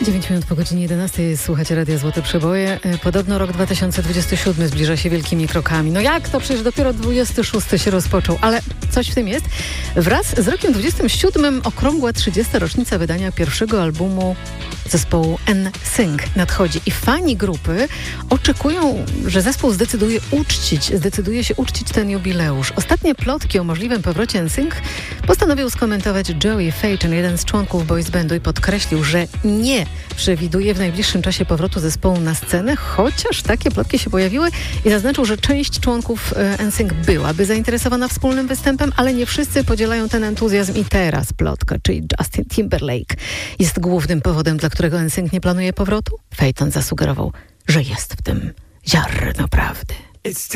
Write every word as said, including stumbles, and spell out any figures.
dziewięć minut po godzinie jedenastej słuchacie Radia Złote Przeboje. Podobno rok dwa tysiące dwudziesty siódmy zbliża się wielkimi krokami. No jak to? Przecież dopiero dwudziesty szósty się rozpoczął, ale coś w tym jest. Wraz z rokiem dwudziestym siódmym okrągła trzydziesta rocznica wydania pierwszego albumu zespołu N Sync nadchodzi i fani grupy oczekują, że zespół zdecyduje uczcić, zdecyduje się uczcić ten jubileusz. Ostatnie plotki o możliwym powrocie N Sync postanowił skomentować Joey Fatton, jeden z członków boys bandu, i podkreślił, że nie przewiduje w najbliższym czasie powrotu zespołu na scenę, chociaż takie plotki się pojawiły, i zaznaczył, że część członków N Sync byłaby zainteresowana wspólnym występem, ale nie wszyscy podzielają ten entuzjazm i teraz plotka, czyli Justin Timberlake, jest głównym powodem, dla którego N Sync nie planuje powrotu. Fatton zasugerował, że jest w tym ziarno prawdy.